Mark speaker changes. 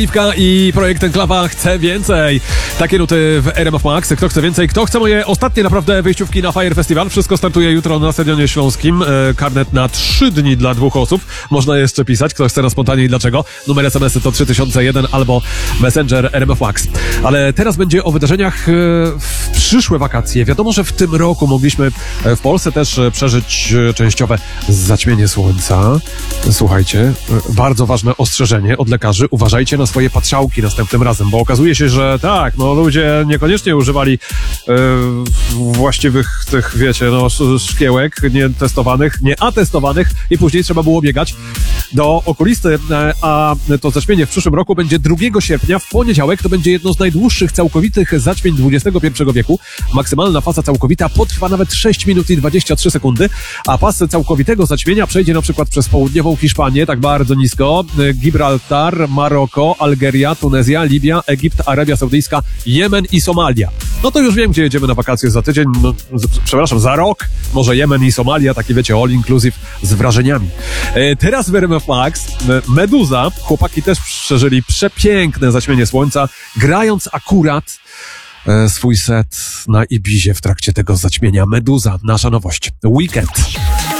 Speaker 1: Oliwka i projekt Enklawa chce więcej. Takie nuty w RMF Max. Kto chce więcej? Kto chce moje ostatnie naprawdę wyjściówki na Fire Festival? Wszystko startuje jutro na Stadionie Śląskim. Karnet na 3 dni dla 2 osób. Można jeszcze pisać. Kto chce na spontanie i dlaczego? Numer SMS-y to 3001 albo Messenger RMF Max. Ale teraz będzie o wydarzeniach w przyszłe wakacje. Wiadomo, że w tym roku mogliśmy w Polsce też przeżyć częściowe zaćmienie słońca. Słuchajcie, bardzo ważne ostrzeżenie od lekarzy. Uważajcie na swoje patrzałki następnym razem, bo okazuje się, że tak, ludzie niekoniecznie używali właściwych tych, wiecie, szkiełek nietestowanych, nieatestowanych i później trzeba było biegać do okulisty, a to zaćmienie w przyszłym roku będzie 2 sierpnia, w poniedziałek. To będzie jedno z najdłuższych całkowitych zaćmień XXI wieku. Maksymalna faza całkowita potrwa nawet 6 minut i 23 sekundy, a pas całkowitego zaćmienia przejdzie na przykład przez południową Hiszpanię, tak bardzo nisko, Gibraltar, Maroko, Algeria, Tunezja, Libia, Egipt, Arabia Saudyjska, Jemen i Somalia. No to już wiem, gdzie jedziemy na wakacje za tydzień, za rok, może Jemen i Somalia, takie wiecie, all inclusive z wrażeniami. Teraz w RMF Max Meduza, chłopaki też przeżyli przepiękne zaćmienie słońca, grając akurat swój set na Ibizie w trakcie tego zaćmienia. Meduza, nasza nowość. Weekend.